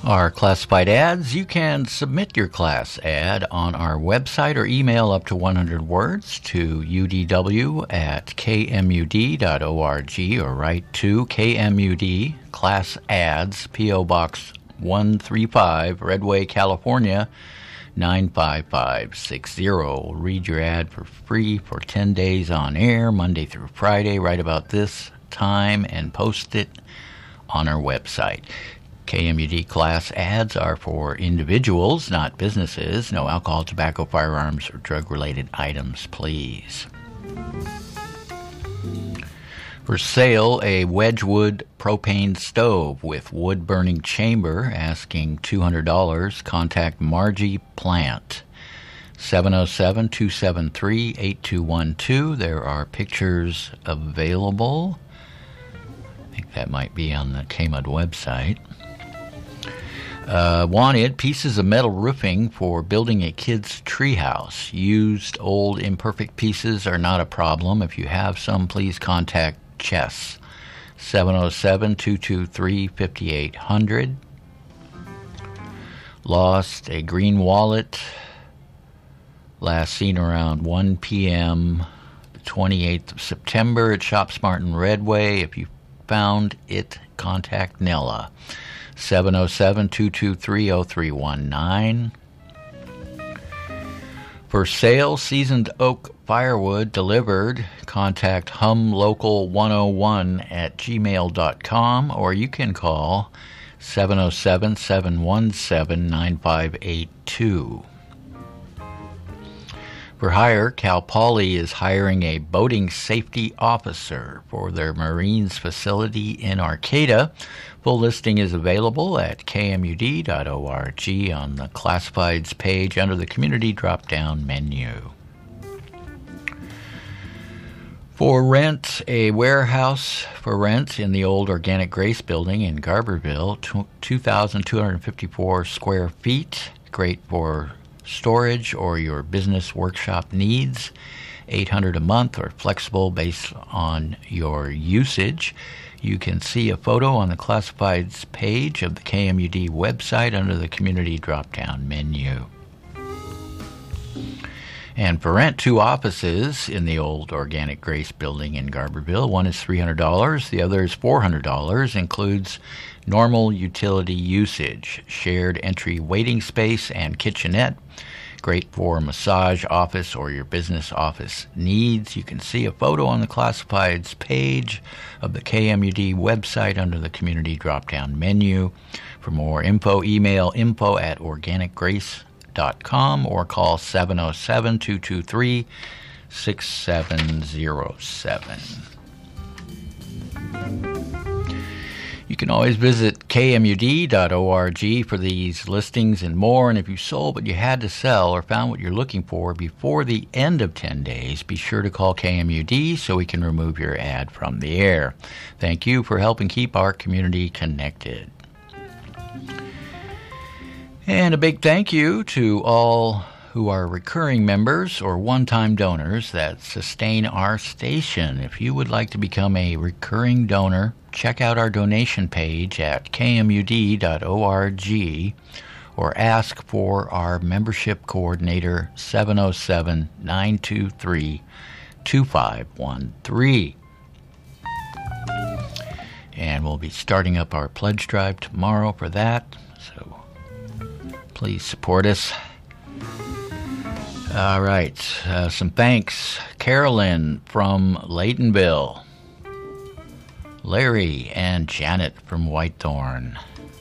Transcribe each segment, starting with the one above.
Our classified ads, you can submit your class ad on our website or email up to 100 words to udw@kmud.org or write to KMUD Class Ads, P.O. Box 135, Redway, California, 95560. We'll read your ad for free for 10 days on air, Monday through Friday, right about this time, and post it on our website. KMUD class ads are for individuals, not businesses. No alcohol, tobacco, firearms, or drug-related items, please. For sale, a Wedgwood propane stove with wood-burning chamber, asking $200. Contact Margie Plant, 707-273-8212. There are pictures available. I think that might be on the KMUD website. Wanted pieces of metal roofing for building a kid's treehouse. Used, old, imperfect pieces are not a problem. If you have some, please contact Chess, 707-223-5800. Lost a green wallet. Last seen around 1 p.m. the 28th of September at ShopSmart in Redway. If you found it, contact Nella, 707-223-0319. For sale, seasoned oak firewood delivered. Contact humlocal101@gmail.com, or you can call 707-717-9582. For hire, Cal Poly is hiring a boating safety officer for their Marines facility in Arcata. Full listing is available at kmud.org on the Classifieds page under the Community drop-down menu. For rent, a warehouse for rent in the old Organic Grace building in Garberville, 2,254 square feet. Great for storage or your business workshop needs. $800 a month or flexible based on your usage. You can see a photo on the Classifieds page of the KMUD website under the Community drop-down menu. And for rent, 2 offices in the old Organic Grace building in Garberville. One is $300, the other is $400, includes normal utility usage, shared entry waiting space, and kitchenette. Great for massage, office, or your business office needs. You can see a photo on the Classifieds page of the KMUD website under the Community drop-down menu. For more info, email info@organicgrace.com or call 707-223-6707. You can always visit kmud.org for these listings and more. And if you sold but you had to sell or found what you're looking for before the end of 10 days, be sure to call KMUD so we can remove your ad from the air. Thank you for helping keep our community connected. And a big thank you to all who are recurring members or one-time donors that sustain our station. If you would like to become a recurring donor, check out our donation page at kmud.org or ask for our membership coordinator, 707-923-2513. And we'll be starting up our pledge drive tomorrow for that, so please support us. All right, some thanks. Carolyn from Laytonville, Larry and Janet from Whitethorn,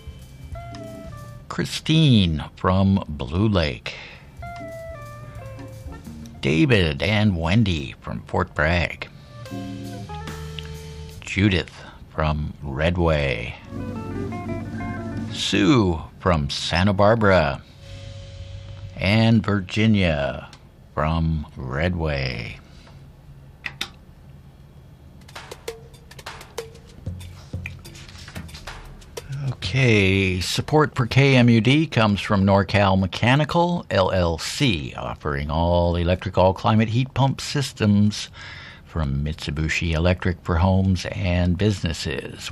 Christine from Blue Lake, David and Wendy from Fort Bragg, Judith from Redway, Sue from Santa Barbara, and Virginia from Redway. Okay, support for KMUD comes from NorCal Mechanical, LLC, offering all electric, all-climate heat pump systems from Mitsubishi Electric for homes and businesses.